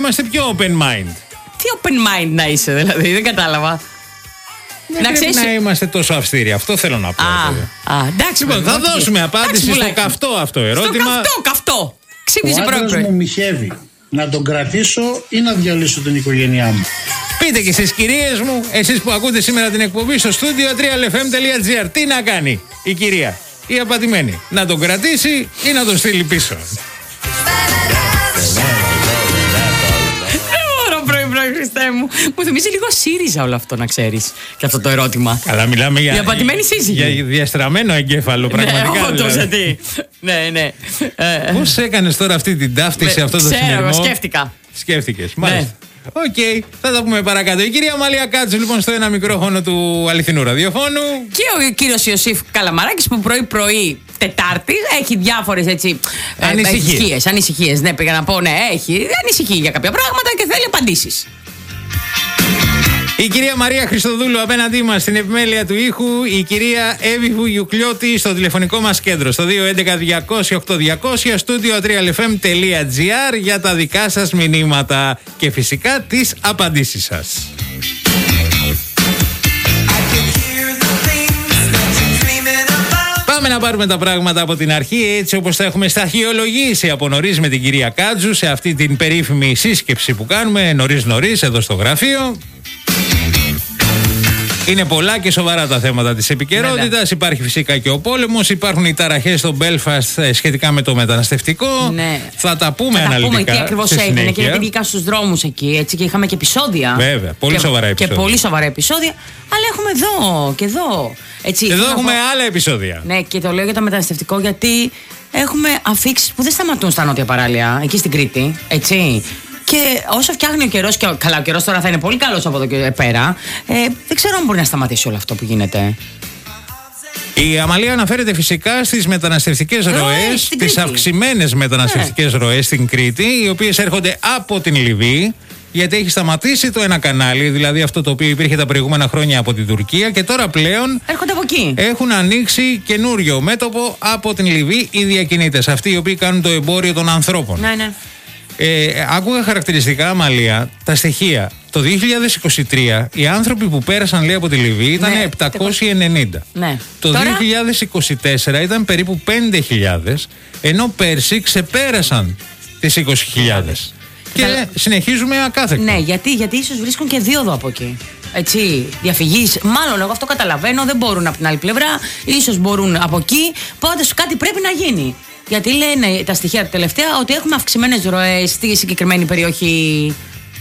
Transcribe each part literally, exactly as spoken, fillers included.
είμαστε πιο open mind. Τι open mind να είσαι, δηλαδή, δεν κατάλαβα. Δεν να πρέπει να είμαστε τόσο αυστηροί, αυτό θέλω να πω. Α, α, εντάξει, λοιπόν, θα okay. δώσουμε απάντηση εντάξει, στο καυτό αυτό ερώτημα. Στο καυτό, καυτό. Ξύπνησε πρώτα. Ο άντρας μου μοιχεύει. Να τον κρατήσω ή να διαλύσω την οικογένειά μου. Πείτε και στις κυρίες μου, εσείς που ακούτε σήμερα την εκπομπή στο στούντιο τρία ελ εφ εμ τελεία τζι άρ, τι να κάνει η κυρία, η απατημένη, να τον κρατήσει ή να τον στείλει πίσω. Χριστέ μου. Μου θυμίζει λίγο ΣΥΡΙΖΑ όλο αυτό, να ξέρεις. Και αυτό το ερώτημα. Καλά, μιλάμε για, για πατημένη σύζυγη. Για διαστραμμένο εγκέφαλο, πραγματικά. Ναι, όντως, δηλαδή. ναι, ναι. Πώς έκανες τώρα αυτή την ταύτιση, ναι, αυτό το συνειρμό? Ξέρω, σκέφτηκα. Σκέφτηκες, μάλιστα. Ναι. Οκ, okay, θα τα πούμε παρακάτω. Η κυρία Αμαλία Κάτσου, λοιπόν, στο ένα μικρόφωνο του αληθινού ραδιοφώνου. Και ο κύριος Ιωσήφ Καλαμαράκης, που πρωί-πρωί Τετάρτη έχει διάφορες έτσι ανησυχίες. Ανησυχίες, ναι, πήγα να πω, ναι, έχει ανησυχεί για κάποια πράγματα και θέλει απαντήσεις. Η κυρία Μαρία Χριστοδούλου απέναντί μας στην επιμέλεια του ήχου, η κυρία Εύη Βουγιουκλιώτη στο τηλεφωνικό μας κέντρο στο δύο έντεκα διακόσια οκτώ διακόσια, στούντιο τρία ελ εφ εμ τελεία τζι άρ για τα δικά σας μηνύματα και φυσικά τις απαντήσεις σας. Πάμε να πάρουμε τα πράγματα από την αρχή, έτσι όπως τα έχουμε σταχυολογήσει από νωρίς με την κυρία Κάτζου σε αυτή την περίφημη σύσκεψη που κάνουμε νωρίς νωρίς εδώ στο γραφείο. Είναι πολλά και σοβαρά τα θέματα της επικαιρότητας. Υπάρχει φυσικά και ο πόλεμος. Υπάρχουν οι ταραχές στο Belfast σχετικά με το μεταναστευτικό. Ναι. Θα τα πούμε θα αναλυτικά. Θα τα πούμε τι ακριβώς έγινε και γιατί βγήκαν στους δρόμους εκεί. Έτσι, και είχαμε και επεισόδια. Βέβαια, πολύ και, σοβαρά επεισόδια. Και πολύ σοβαρά επεισόδια. Αλλά έχουμε εδώ και εδώ. Έτσι, εδώ έχουμε πω... άλλα επεισόδια. Ναι, και το λέω για το μεταναστευτικό γιατί έχουμε αφήξεις που δεν σταματούν στα νότια παράλια, εκεί στην Κρήτη. Έτσι. Και όσο φτιάχνει ο καιρός, και καλά, ο καιρός τώρα θα είναι πολύ καλός από εδώ και πέρα, ε, δεν ξέρω αν μπορεί να σταματήσει όλο αυτό που γίνεται. Η Αμαλία αναφέρεται φυσικά στις μεταναστευτικές ροές, τις αυξημένες μεταναστευτικές yeah. ροές στην Κρήτη, οι οποίες έρχονται από την Λιβύη, γιατί έχει σταματήσει το ένα κανάλι, δηλαδή αυτό το οποίο υπήρχε τα προηγούμενα χρόνια από την Τουρκία, και τώρα πλέον έρχονται από εκεί. Έχουν ανοίξει καινούριο μέτωπο από την Λιβύη οι διακινήτες, αυτοί οι οποίοι κάνουν το εμπόριο των ανθρώπων. Ναι, ναι. Ε, άκουγα χαρακτηριστικά, Αμαλία, τα στοιχεία. Το δύο χιλιάδες είκοσι τρία οι άνθρωποι που πέρασαν, λέει, από τη Λιβύη ήταν ναι, επτακόσιοι ενενήντα. Ναι. Το τώρα... δύο χιλιάδες είκοσι τέσσερα ήταν περίπου πέντε χιλιάδες, ενώ πέρσι ξεπέρασαν τις είκοσι χιλιάδες. Και Καλα... συνεχίζουμε ακάθεκτα. Ναι, γιατί, γιατί ίσως βρίσκουν και δίωδο από εκεί. Έτσι, διαφυγής. Μάλλον εγώ αυτό καταλαβαίνω, δεν μπορούν από την άλλη πλευρά, ίσως μπορούν από εκεί. Πάντως κάτι πρέπει να γίνει. Γιατί λένε τα στοιχεία τελευταία ότι έχουμε αυξημένες ροές στη συγκεκριμένη περιοχή.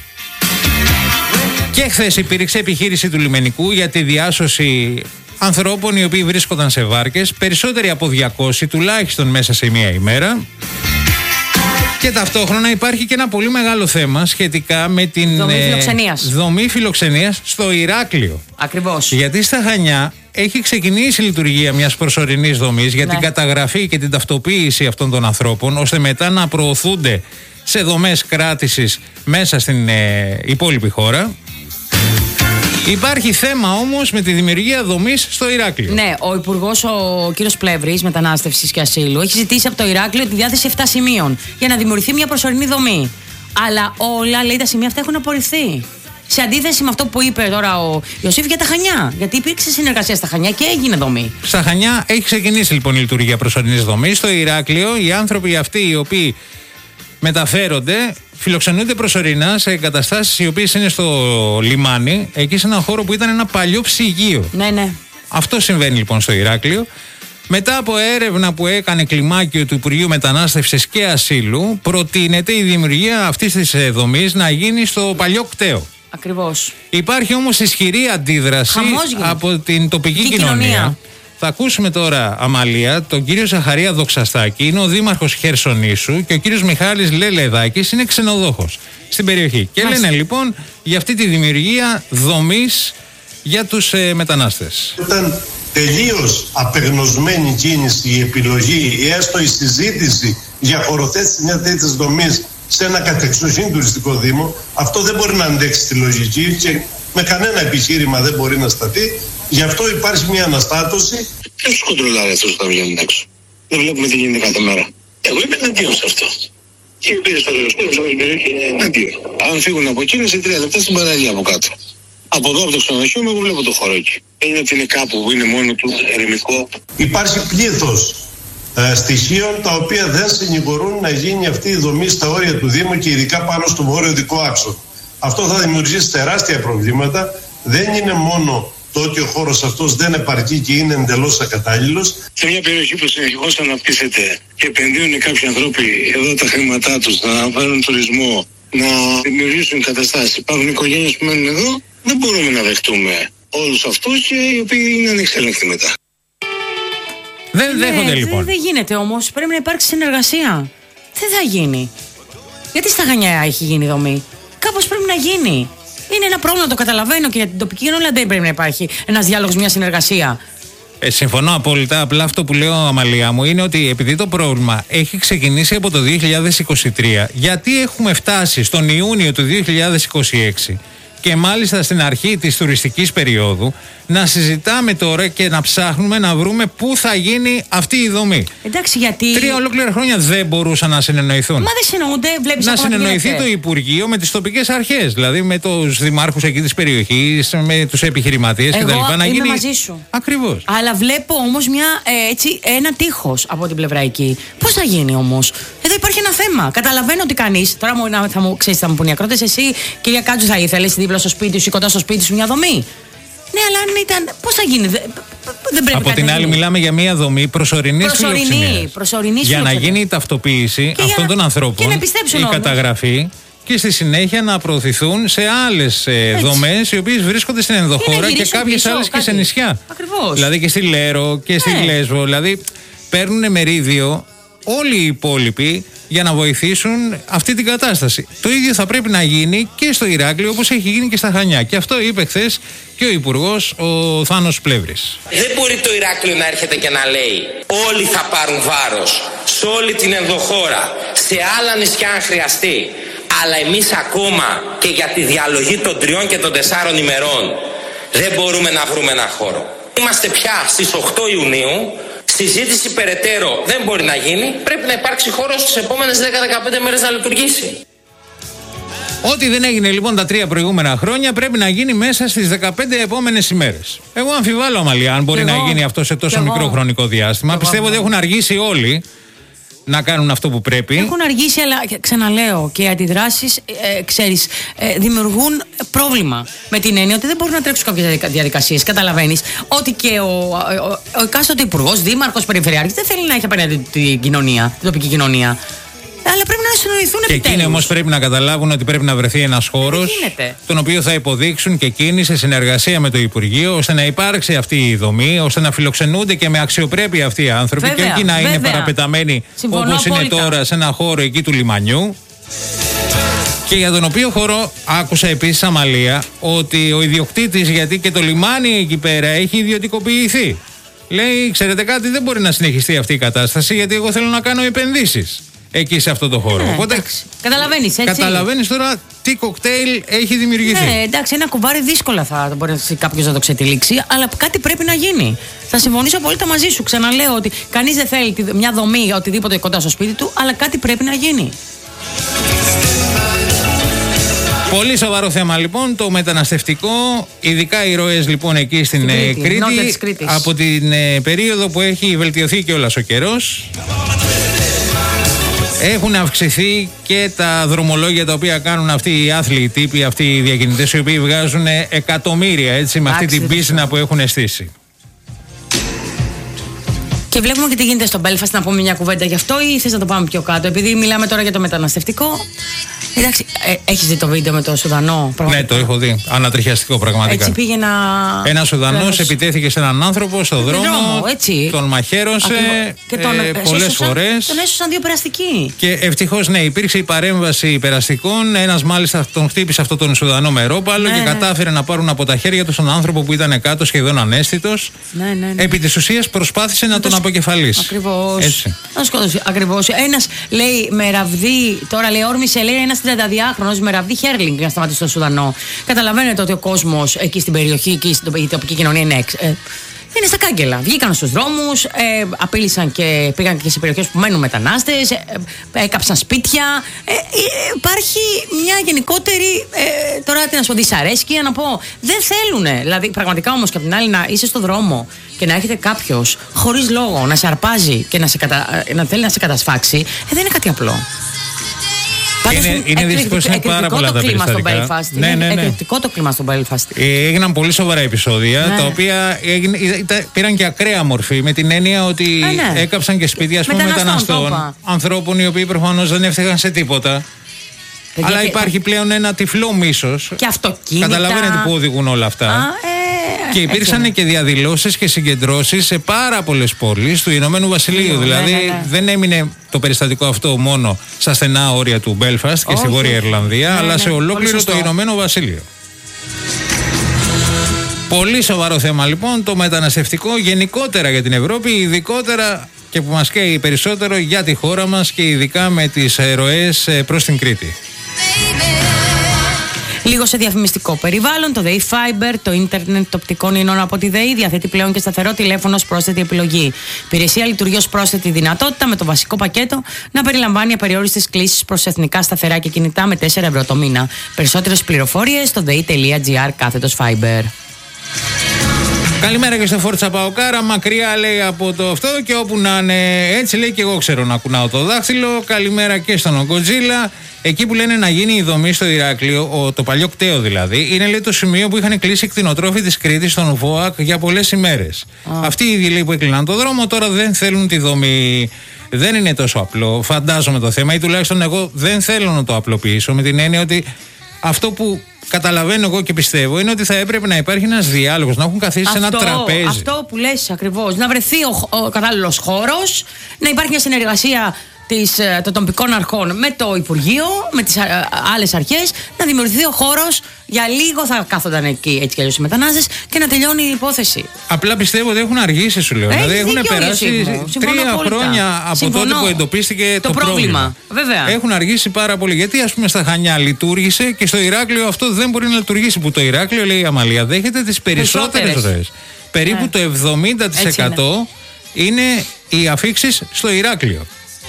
Και χθες υπήρξε επιχείρηση του λιμενικού για τη διάσωση ανθρώπων οι οποίοι βρίσκονταν σε βάρκες, περισσότεροι από διακόσιοι τουλάχιστον μέσα σε μία ημέρα. Και ταυτόχρονα υπάρχει και ένα πολύ μεγάλο θέμα σχετικά με την δομή φιλοξενίας, ε, δομή φιλοξενίας στο Ηράκλειο. Ακριβώς. Γιατί στα Χανιά έχει ξεκινήσει η λειτουργία μιας προσωρινής δομής για ναι. την καταγραφή και την ταυτοποίηση αυτών των ανθρώπων, ώστε μετά να προωθούνται σε δομές κράτησης μέσα στην ε, υπόλοιπη χώρα. Υπάρχει θέμα όμως με τη δημιουργία δομής στο Ηράκλειο. Ναι, ο Υπουργός, ο κύριος Πλεύρης, Μετανάστευσης και Ασύλου, έχει ζητήσει από το Ηράκλειο τη διάθεση επτά σημείων για να δημιουργηθεί μια προσωρινή δομή. Αλλά όλα, λέει, τα σημεία αυτά έχουν απορριφθεί. Σε αντίθεση με αυτό που είπε τώρα ο Ιωσήφ για τα Χανιά. Γιατί υπήρξε συνεργασία στα Χανιά και έγινε δομή. Στα Χανιά έχει ξεκινήσει λοιπόν η λειτουργία προσωρινής δομής. Στο Ηράκλειο οι άνθρωποι αυτοί οι οποίοι μεταφέρονται φιλοξενούνται προσωρινά σε εγκαταστάσεις οι οποίες είναι στο λιμάνι, εκεί σε ένα χώρο που ήταν ένα παλιό ψυγείο. Ναι, ναι. Αυτό συμβαίνει λοιπόν στο Ηράκλειο. Μετά από έρευνα που έκανε κλιμάκιο του Υπουργείου Μετανάστευσης και Ασύλου, προτείνεται η δημιουργία αυτής της δομής να γίνει στο παλιό κτέο. Ακριβώς. Υπάρχει όμως ισχυρή αντίδραση από την τοπική κοινωνία. κοινωνία. Θα ακούσουμε τώρα, Αμαλία, τον κύριο Ζαχαρία Δοξαστάκη, είναι ο δήμαρχος Χερσονήσου, και ο κύριος Μιχάλης Λελεδάκης είναι ξενοδόχος στην περιοχή. Και Μάλιστα. λένε λοιπόν για αυτή τη δημιουργία δομής για τους ε, μετανάστες. Ήταν τελείως απεγνωσμένη κίνηση η επιλογή ή έστω η συζήτηση για χωροθέτηση μια τέτοια δομής σε ένα κατεξοχήν τουριστικό δήμο. Αυτό δεν μπορεί να αντέξει τη λογική και με κανένα επιχείρημα δεν μπορεί να σταθεί. Γι' αυτό υπάρχει μια αναστάτωση. Ποιος τους κοντρολάρει αυτούς όταν βγαίνουν έξω? Δεν βλέπουμε τι γίνεται κάθε μέρα. Εγώ είμαι εναντίον σε αυτό. Και πήρε στο κόσμο από την περιοχή αντίο. Αν φύγουν από εκεί, είναι σε τρία λεπτά στην παραλία από κάτω. Από εδώ από το ξενοδοχείο μου βλέπω το χώρο εκεί. Δεν είναι ότι είναι κάπου που είναι μόνο του ερημικό. Υπάρχει πλήθος ε, στοιχείων τα οποία δεν συνηγορούν να γίνει αυτή η δομή στα όρια του Δήμου και ειδικά πάνω στο βόρειο δικό άξονα. Αυτό θα δημιουργήσει τεράστια προβλήματα. Δεν είναι μόνο το ότι ο χώρος αυτός δεν επαρκεί και είναι εντελώς ακατάλληλος. Σε μια περιοχή που συνεχώς αναπτύσσεται και επενδύουν κάποιοι άνθρωποι εδώ τα χρήματά τους να φέρουν τουρισμό, να δημιουργήσουν καταστάσεις. Υπάρχουν οικογένειες που μένουν εδώ. Δεν μπορούμε να δεχτούμε όλους αυτούς και οι οποίοι είναι ανεξέλεγκτοι μετά. Δεν ναι, δέχονται λοιπόν. Δεν δε γίνεται όμως. Πρέπει να υπάρξει συνεργασία. Δεν θα γίνει. Γιατί στα Χανιά έχει γίνει η δομή. Κάπως πρέπει να γίνει. Είναι ένα πρόβλημα, το καταλαβαίνω και για την τοπική κοινωνία δεν πρέπει να υπάρχει ένας διάλογος, μια συνεργασία. Ε, συμφωνώ απόλυτα. Απλά αυτό που λέω, Αμαλία μου, είναι ότι επειδή το πρόβλημα έχει ξεκινήσει από το δύο χιλιάδες είκοσι τρία, γιατί έχουμε φτάσει στον Ιούνιο του δύο χιλιάδες είκοσι έξι και μάλιστα στην αρχή της τουριστικής περίοδου να συζητάμε τώρα και να ψάχνουμε να βρούμε πού θα γίνει αυτή η δομή. Εντάξει, γιατί. Τρία ολόκληρα χρόνια δεν μπορούσαν να συνεννοηθούν. Μα δεν συνεννοούνται, βλέπεις. Να συνεννοηθεί το Υπουργείο με τις τοπικές αρχές, δηλαδή με τους δημάρχους εκεί της περιοχής, με τους επιχειρηματίες κτλ. Εγώ είμαι γίνει... μαζί σου. Ακριβώς. Αλλά βλέπω όμως μια, ε, έτσι, ένα τείχος από την πλευρά εκεί. Πώς θα γίνει όμως? Εδώ υπάρχει ένα θέμα. Καταλαβαίνω ότι κανείς. Τώρα μου, θα μου ξέρεις, θα μου πούνε οι ακρότες, εσύ, κυρία Κάτζου, θα ήθελες δίπλα στο σπίτι σου ή κοντά στο σπίτι σου μια δομή? Ναι, αλλά αν ήταν. Πώς θα γίνει, δεν, δεν πρέπει. Από την άλλη, μιλάμε για μια δομή προσωρινής φιλοξενίας. Προσωρινή, για να γίνει η ταυτοποίηση και αυτών να, των ανθρώπων, η καταγραφή και στη συνέχεια να προωθηθούν σε άλλες δομές οι οποίες βρίσκονται στην ενδοχώρα και κάποιες άλλες και σε νησιά. Ακριβώς. Δηλαδή και στη Λέρο και στη ναι. Λέσβο. Δηλαδή παίρνουν μερίδιο όλοι οι υπόλοιποι για να βοηθήσουν αυτή την κατάσταση. Το ίδιο θα πρέπει να γίνει και στο Ηράκλειο, όπως έχει γίνει και στα Χανιά. Και αυτό είπε χθες και ο Υπουργός, ο Θάνος Πλεύρης. Δεν μπορεί το Ηράκλειο να έρχεται και να λέει όλοι θα πάρουν βάρος σε όλη την ενδοχώρα, σε άλλα νησιά αν χρειαστεί, αλλά εμείς ακόμα και για τη διαλογή των τριών και των τεσσάρων ημερών δεν μπορούμε να βρούμε ένα χώρο. Είμαστε πια στις οκτώ Ιουνίου. Συζήτηση περαιτέρω δεν μπορεί να γίνει. Πρέπει να υπάρξει χώρος στις επόμενες δέκα με δεκαπέντε μέρες να λειτουργήσει. Ό,τι δεν έγινε λοιπόν τα τρία προηγούμενα χρόνια πρέπει να γίνει μέσα στις δεκαπέντε επόμενες ημέρες. Εγώ αμφιβάλλω, Αμαλία, αν μπορεί εγώ, να γίνει αυτό σε τόσο μικρό εγώ. χρονικό διάστημα. Εγώ, Πιστεύω εγώ. ότι έχουν αργήσει όλοι να κάνουν αυτό που πρέπει. Έχουν αργήσει, αλλά ξαναλέω, και οι αντιδράσεις, ε, ξέρεις, ε, δημιουργούν πρόβλημα. Με την έννοια ότι δεν μπορούν να τρέξουν κάποιες διαδικασίες. Καταλαβαίνεις ότι και ο, ο, ο, ο εκάστοτε υπουργός, δήμαρχος, περιφερειάρχης δεν θέλει να έχει απέναντι την κοινωνία, την τοπική κοινωνία. Αλλά πρέπει να συνοηθούν επιτέλους. Και εκείνοι όμως πρέπει να καταλάβουν ότι πρέπει να βρεθεί ένας χώρος, τον οποίο θα υποδείξουν και εκείνοι σε συνεργασία με το Υπουργείο, ώστε να υπάρξει αυτή η δομή, ώστε να φιλοξενούνται και με αξιοπρέπεια αυτοί οι άνθρωποι. Βέβαια, και όχι να βέβαια. είναι παραπεταμένοι όπως είναι τώρα σε ένα χώρο εκεί του λιμανιού. Και για τον οποίο χώρο άκουσα επίσης, Αμαλία, ότι ο ιδιοκτήτης, γιατί και το λιμάνι εκεί πέρα έχει ιδιωτικοποιηθεί, λέει: ξέρετε κάτι, δεν μπορεί να συνεχιστεί αυτή η κατάσταση, γιατί εγώ θέλω να κάνω επενδύσεις εκεί σε αυτό το χώρο. Ναι, Οπότε καταλαβαίνεις, έτσι. Καταλαβαίνεις τώρα τι κοκτέιλ έχει δημιουργηθεί. Ναι, εντάξει, ένα κουβάρι δύσκολα θα μπορεί κάποιος να το ξετυλίξει, αλλά κάτι πρέπει να γίνει. Θα συμφωνήσω απόλυτα μαζί σου. Ξαναλέω ότι κανείς δεν θέλει μια δομή οτιδήποτε κοντά στο σπίτι του, αλλά κάτι πρέπει να γίνει. Πολύ σοβαρό θέμα λοιπόν το μεταναστευτικό, ειδικά οι ροές λοιπόν εκεί στην Κρήτη, Κρήτη από την ε, περίοδο που έχει βελτιωθεί κιόλας ο καιρός. Έχουν αυξηθεί και τα δρομολόγια τα οποία κάνουν αυτοί οι άθλοι τύποι, αυτοί οι διακινητές, οι οποίοι βγάζουν εκατομμύρια έτσι με αυτή την πίσνα που έχουν στήσει. Και βλέπουμε και τι γίνεται στο Belfast, να πούμε μια κουβέντα γι' αυτό ή θες να το πάμε πιο κάτω? Επειδή μιλάμε τώρα για το μεταναστευτικό. Εντάξει, ε, έχεις δει το βίντεο με το Σουδανό? Ναι, το έχω δει. Ανατριχιαστικό πραγματικά. Έτσι πήγε να... Ένας Σουδανός Λέβος... επιτέθηκε σε έναν άνθρωπο στον δρόμο, δρόμο έτσι. Τον μαχαίρωσε και τον, ε, πολλές έσωσαν, φορές. Τον έσωσαν δύο περαστικοί. Και ευτυχώς, ναι, υπήρξε η παρέμβαση περαστικών. Ένας μάλιστα τον χτύπησε αυτό τον Σουδανό με ρόπαλο, ναι, και κατάφερε να πάρουν από τα χέρια του τον άνθρωπο που ήταν κάτω σχεδόν αναίσθητος. Ναι, ναι, ναι. Επί της ουσίας προσπάθησε να, να τον αποκεφαλίσει. Ακριβώς. Ακριβώς. Ένας λέει με ραβδί, τώρα λέει όρμησε, λέει ένας τριανταδυάχρονος με ραβδί Χέρλινγκ να σταματήσει τον Σουδανό. Καταλαβαίνετε ότι ο κόσμος εκεί στην περιοχή, εκεί στην τοπική κοινωνία είναι έξω. Ε, Είναι στα κάγκελα. Βγήκαν στους δρόμους, ε, απείλησαν και πήγαν και σε περιοχές που μένουν μετανάστες, ε, ε, έκαψαν σπίτια. Ε, ε, υπάρχει μια γενικότερη, ε, τώρα τι να σου πω, δυσαρέσκεια να πω. Δεν θέλουνε. Δηλαδή, πραγματικά όμως και απ' την άλλη να είσαι στο δρόμο και να έχετε κάποιος χωρίς λόγο να σε αρπάζει και να, σε κατα... να θέλει να σε κατασφάξει, ε, δεν είναι κάτι απλό. Είναι, είναι δυστυχώς είναι πάρα πολλά τα περιστατικά. Ναι, ναι, ναι. Εκρηκτικό το κλίμα στο Belfast. Ε, έγιναν πολύ σοβαρά επεισόδια, ναι. τα οποία έγινε, πήραν και ακραία μορφή, με την έννοια ότι ε, ναι. έκαψαν και σπίτια μεταναστών, ανθρώπων οι οποίοι προφανώς δεν έφταιγαν σε τίποτα. Ε, αλλά και... υπάρχει πλέον ένα τυφλό μίσος. Και αυτοκίνητα. Καταλαβαίνετε που οδηγούν όλα αυτά. Α, ε, και υπήρξαν και διαδηλώσεις και συγκεντρώσεις σε πάρα πολλές πόλεις του Ηνωμένου Βασιλείου. Ναι, δηλαδή ναι, ναι. δεν έμεινε το περιστατικό αυτό μόνο στα στενά όρια του Belfast και στη Βόρεια Ιρλανδία, ναι, αλλά ναι, σε ολόκληρο το Ηνωμένο Βασίλειο. Πολύ σοβαρό θέμα λοιπόν το μεταναστευτικό γενικότερα για την Ευρώπη, ειδικότερα και που μας καίει περισσότερο για τη χώρα μας και ειδικά με τις ροές προς την Κρήτη. Λίγο σε διαφημιστικό περιβάλλον, το ΔΕΗ Fiber, το ίντερνετ οπτικών ινών από τη ΔΕΗ, διαθέτει πλέον και σταθερό τηλέφωνο ως πρόσθετη επιλογή. Υπηρεσία λειτουργεί ως πρόσθετη δυνατότητα με το βασικό πακέτο να περιλαμβάνει απεριόριστες κλήσεις προς εθνικά σταθερά και κινητά με τέσσερα ευρώ το μήνα. Περισσότερες πληροφορίες στο dei.gr κάθετος Fiber. Καλημέρα και στο Φόρτσα Παοκάρα, μακριά λέει από το αυτό και όπου να είναι, έτσι λέει και εγώ ξέρω να κουνάω το δάχτυλο. Καλημέρα και στον Ογκοτζίλα. Εκεί που λένε να γίνει η δομή στο Ηράκλειο, το παλιό κτέο δηλαδή, είναι λέει το σημείο που είχαν κλείσει οι κτηνοτρόφοι της Κρήτης στον ΒΟΑΚ για πολλές ημέρες. Oh. Αυτοί οι ίδιοι λέει που έκλειναν το δρόμο τώρα δεν θέλουν τη δομή. Δεν είναι τόσο απλό, φαντάζομαι το θέμα, ή τουλάχιστον εγώ δεν θέλω να το απλοποιήσω με την έννοια ότι αυτό που καταλαβαίνω εγώ και πιστεύω είναι ότι θα έπρεπε να υπάρχει ένας διάλογος, να έχουν καθίσει αυτό, σε ένα τραπέζι. Αυτό που λες ακριβώς. Να βρεθεί ο, ο κατάλληλος χώρος, να υπάρχει μια συνεργασία της, των τοπικών αρχών με το Υπουργείο, με τις άλλες αρχές, να δημιουργηθεί ο χώρος. Για λίγο θα κάθονταν εκεί έτσι κι αλλιώς οι μετανάστες και να τελειώνει η υπόθεση. Απλά πιστεύω ότι έχουν αργήσει, σου λέω. Δηλαδή έχουν περάσει τρία χρόνια από Συμφωνώ. τότε που εντοπίστηκε το, το πρόβλημα. πρόβλημα. Έχουν αργήσει πάρα πολύ. Γιατί, ας πούμε, στα Χανιά λειτουργήσε και στο Ηράκλειο αυτό δεν μπορεί να λειτουργήσει. Που το Ηράκλειο, λέει η Αμαλία, δέχεται τις περισσότερες ροές. Περίπου ναι. το εβδομήντα τοις εκατό είναι. είναι οι αφίξεις στο Ηράκλειο.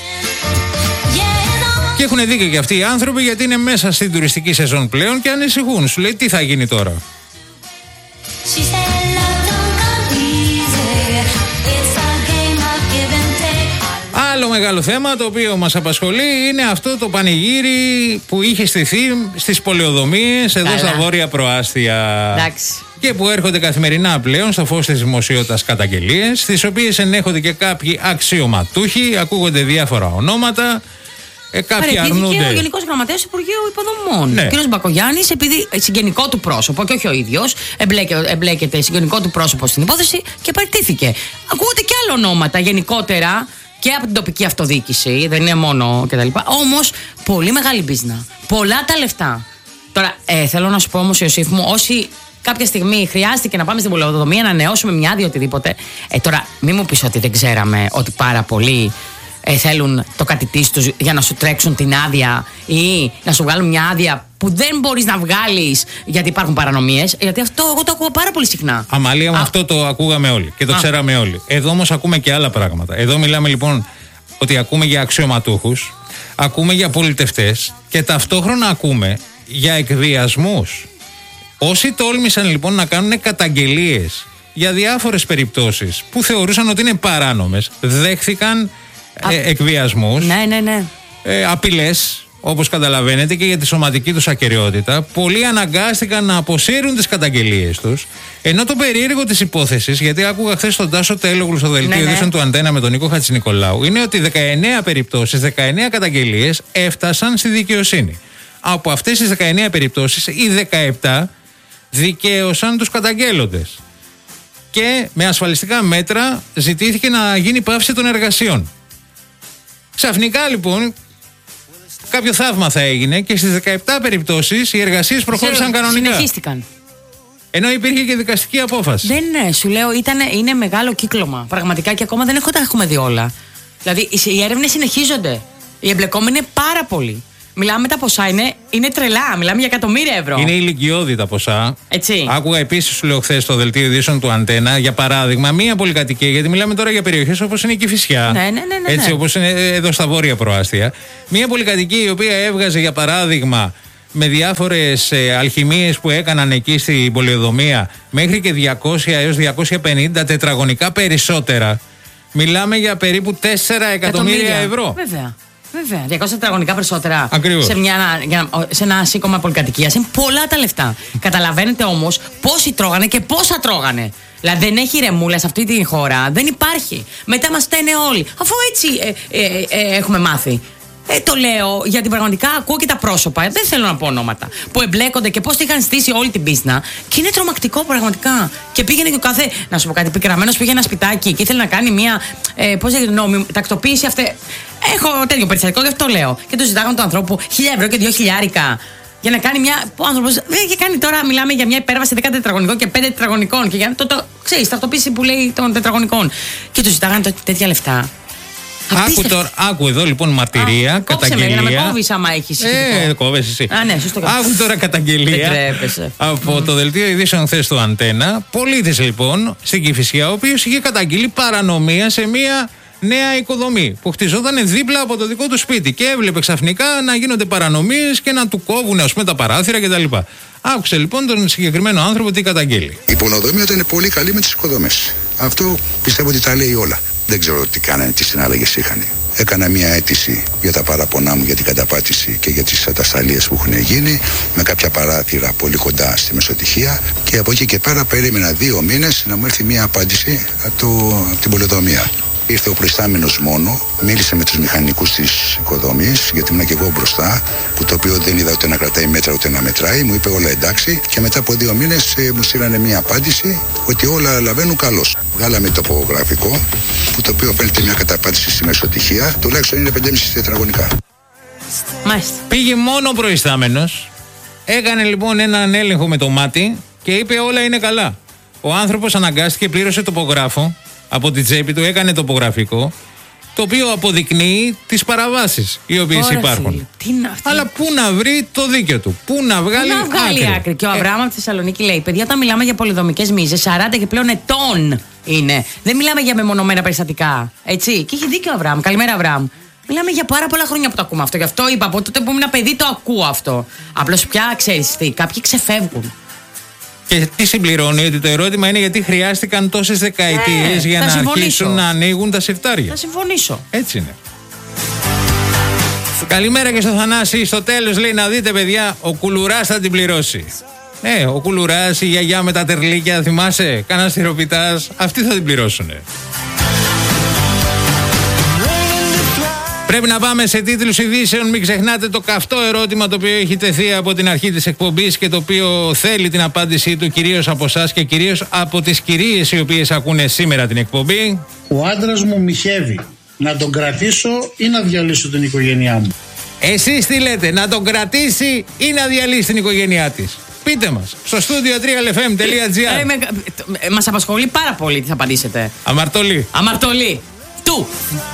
Και έχουν δίκιο και αυτοί οι άνθρωποι γιατί είναι μέσα στην τουριστική σεζόν πλέον και ανησυχούν. Σου λέει τι θα γίνει τώρα. Άλλο μεγάλο θέμα το οποίο μας απασχολεί είναι αυτό το πανηγύρι που είχε στηθεί στις πολεοδομίες εδώ στα βόρεια προάστια. Εντάξει. Και που έρχονται καθημερινά πλέον στο φως της δημοσιότητας καταγγελίες, στις οποίες ενέχονται και κάποιοι αξιωματούχοι, ακούγονται διάφορα ονόματα. Ε, κάποιοι αρνούνται. Ο Γενικός Γραμματέας του Υπουργείου Υποδομών, ναι. ο κ. Μπακογιάννης, επειδή συγγενικό του πρόσωπο και όχι ο ίδιος, εμπλέκεται, εμπλέκεται συγγενικό του πρόσωπο στην υπόθεση και παραιτήθηκε. Ακούγονται και άλλα ονόματα γενικότερα και από την τοπική αυτοδιοίκηση, δεν είναι μόνο κτλ. Όμως πολύ μεγάλη μπίζνα. Πολλά τα λεφτά. Τώρα, ε, θέλω να σου πω όμως, Ιωσήφ μου, όσοι κάποια στιγμή χρειάστηκε να πάμε στην πολεοδομία να ανανεώσουμε μια άδεια οτιδήποτε. Ε, τώρα, μην μου πεις ότι δεν ξέραμε ότι πάρα πολλοί ε, θέλουν το κατητής τους για να σου τρέξουν την άδεια ή να σου βγάλουν μια άδεια που δεν μπορείς να βγάλεις γιατί υπάρχουν παρανομίες. Γιατί αυτό εγώ το ακούω πάρα πολύ συχνά. Αμαλία, με αυτό το ακούγαμε όλοι και το Α. ξέραμε όλοι. Εδώ όμως ακούμε και άλλα πράγματα. Εδώ μιλάμε λοιπόν ότι ακούμε για αξιωματούχους, ακούμε για πολιτευτές και ταυτόχρονα ακούμε για εκβιασμούς. Όσοι τόλμησαν λοιπόν να κάνουν καταγγελίες για διάφορες περιπτώσεις που θεωρούσαν ότι είναι παράνομες, δέχθηκαν Α... ε, εκβιασμούς, ναι, ναι, ναι. Ε, απειλές, όπως καταλαβαίνετε, και για τη σωματική τους ακεραιότητα. Πολλοί αναγκάστηκαν να αποσύρουν τις καταγγελίες τους. Ενώ το περίεργο της υπόθεσης, γιατί άκουγα χθες τον Τάσο Τέλογλου στο δελτίο ναι, ειδήσεων ναι. του Αντένα με τον Νίκο Χατζηνικολάου, είναι ότι δεκαεννέα περιπτώσεις, δεκαεννέα καταγγελίες έφτασαν στη δικαιοσύνη. Από αυτές τις δεκαεννέα περιπτώσεις, οι δεκαεπτά δικαίωσαν τους καταγγέλλοντες. Και με ασφαλιστικά μέτρα ζητήθηκε να γίνει πάυση των εργασιών. Ξαφνικά λοιπόν κάποιο θαύμα θα έγινε και στις δεκαεπτά περιπτώσεις οι εργασίες προχώρησαν κανονικά. Συνεχίστηκαν. Ενώ υπήρχε και δικαστική απόφαση. Δεν είναι, σου λέω, ήτανε, είναι μεγάλο κύκλωμα. Πραγματικά και ακόμα δεν έχω, τα έχουμε δει όλα. Δηλαδή οι έρευνες συνεχίζονται. Οι εμπλεκόμενοι είναι πάρα πολλοί. Μιλάμε τα ποσά, είναι, είναι τρελά. Μιλάμε για εκατομμύρια ευρώ. Είναι ηλικιώδη τα ποσά. Έτσι. Άκουγα επίσης, σου λέω χθες στο δελτίο ειδήσεων του Αντένα, για παράδειγμα, μία πολυκατοικία, γιατί μιλάμε τώρα για περιοχές όπως είναι η Κηφισιά. Ναι, ναι, ναι, ναι. Έτσι, όπως είναι εδώ στα βόρεια προάστια. Μία πολυκατοικία η οποία έβγαζε, για παράδειγμα, με διάφορες ε, αλχημίες που έκαναν εκεί στην πολεοδομία, μέχρι και διακόσια έως διακόσια πενήντα τετραγωνικά περισσότερα. Μιλάμε για περίπου τέσσερα εκατομμύρια ευρώ. Βέβαια. Βέβαια. διακόσια τετραγωνικά περισσότερα. Ακριβώς. Σε, μια, για, σε ένα σήκωμα πολυκατοικίας. Είναι πολλά τα λεφτά. Καταλαβαίνετε όμως πόσοι τρώγανε και πόσα τρώγανε. Δηλαδή δεν έχει ρεμούλα σε αυτή τη χώρα. Δεν υπάρχει. Μετά μας στένε όλοι. Αφού έτσι ε, ε, ε, ε, έχουμε μάθει. Ε, το λέω γιατί πραγματικά ακούω και τα πρόσωπα, ε, δεν θέλω να πω ονόματα, που εμπλέκονται και πώς τη είχαν στήσει όλη την πίσνα. Και είναι τρομακτικό πραγματικά. Και πήγαινε και ο κάθε, να σου πω κάτι, πικραμένος πήγε ένα σπιτάκι και ήθελε να κάνει μια. Ε, πώς λέγεται, νόμιμη τακτοποίηση αυτή. Έχω τέτοιο περιστατικό, γι' αυτό λέω. Και του ζητάγαν του ανθρώπου χίλια ευρώ και δύο χιλιάρικα. Για να κάνει μια. Ο άνθρωπος δεν είχε κάνει τώρα, μιλάμε για μια υπέρβαση δέκα τετραγωνικών και πέντε τετραγωνικών. Και για το, το ξέρει, τακτοποίηση που λέει των τετραγωνικών. Και του ζητάγαν τέτοια λεφτά. Άκου, τώρα, άκου εδώ λοιπόν μαρτυρία, Α, καταγγελία. Κόψε με, να με κόβεις άμα έχεις. Ε, κόβεις εσύ. Α, ναι, σωστό. Άκου τώρα καταγγελία από mm. το δελτίο ειδήσεων χθες του Αντένα. Πολίτης λοιπόν στην Κηφισιά, ο οποίος είχε καταγγείλει παρανομία σε μία νέα οικοδομή που χτιζόταν δίπλα από το δικό του σπίτι και έβλεπε ξαφνικά να γίνονται παρανομίες και να του κόβουν, ας πούμε, τα παράθυρα κτλ. Άκουσε λοιπόν τον συγκεκριμένο άνθρωπο τι καταγγέλει. Η πολεοδομία ήταν πολύ καλή με τις οικοδομές. Αυτό πιστεύω ότι τα λέει όλα. Δεν ξέρω τι κάνανε, τι συνάλλαγες είχαν. Έκανα μια αίτηση για τα παραπονά μου για την καταπάτηση και για τις ατασταλίες που έχουν γίνει, με κάποια παράθυρα πολύ κοντά στη Μεσοτυχία, και από εκεί και πέρα περίμενα δύο μήνες να μου έρθει μια απάντηση από, το, από την πολεοδομία. Ήρθε ο προϊστάμενος μόνο, μίλησε με τους μηχανικούς της οικοδομής, γιατί ήμουν και εγώ μπροστά, που το οποίο δεν είδα ούτε να κρατάει μέτρα ούτε να μετράει, μου είπε όλα εντάξει, και μετά από δύο μήνες ε, μου στείλανε μια απάντηση ότι όλα λαβαίνουν καλώς. Βγάλαμε τοπογραφικό, που το οποίο φαίνεται μια καταπάτηση στη Μεσοτυχία, τουλάχιστον είναι πέντε κόμμα πέντε τετραγωνικά. Μάλιστα. Πήγε μόνο ο προϊστάμενος, έκανε λοιπόν έναν έλεγχο με το μάτι και είπε όλα είναι καλά. Ο άνθρωπος αναγκάστηκε, πλήρωσε τοπογράφο. Από την τσέπη του έκανε τοπογραφικό, το οποίο αποδεικνύει τις παραβάσεις οι οποίες Ωρα, υπάρχουν. Τι να, τι... Αλλά πού να βρει το δίκαιο του, πού να βγάλει, πού να βγάλει άκρη. άκρη. Και ο Αβραάμ από τη Θεσσαλονίκη λέει: παιδιά, όταν μιλάμε για πολυδομικές μίζες, σαράντα και πλέον ετών είναι. Δεν μιλάμε για μεμονωμένα περιστατικά. Έτσι. Και έχει δίκιο ο Αβραάμ. Καλημέρα, Αβραάμ. Μιλάμε για πάρα πολλά χρόνια που το ακούμε αυτό. Γι' αυτό είπα από τότε που ήμουν παιδί το ακούω αυτό. Απλώς πια ξέρεις τι, κάποιοι ξεφεύγουν. Και τι συμπληρώνει, ότι το ερώτημα είναι γιατί χρειάστηκαν τόσες δεκαετίες ε, για να συμφωνήσω. αρχίσουν να ανοίγουν τα συρτάρια. Θα συμφωνήσω. Έτσι είναι. Καλημέρα και στο Θανάση. Στο τέλος λέει να δείτε, παιδιά, ο Κουλουράς θα την πληρώσει. Ναι, ο Κουλουράς, η γιαγιά με τα τερλίκια, θυμάσαι, κανένα στυροπιτάς, αυτοί θα την πληρώσουνε. Πρέπει να πάμε σε τίτλους ειδήσεων. Μην ξεχνάτε το καυτό ερώτημα το οποίο έχει τεθεί από την αρχή της εκπομπής και το οποίο θέλει την απάντησή του κυρίως από εσάς και κυρίως από τις κυρίες οι οποίες ακούνε σήμερα την εκπομπή. Ο άντρας μου μοιχεύει. Να τον κρατήσω ή να διαλύσω την οικογένειά μου? Εσείς τι λέτε, να τον κρατήσει ή να διαλύσει την οικογένειά της? Πείτε μας στο στούντιο τρία ελ εφ εμ τελεία τζι άρ. Μας απασχολεί πάρα πολύ τι θα απαντήσετε. Αμαρτωλή. Αμαρτωλή. Του.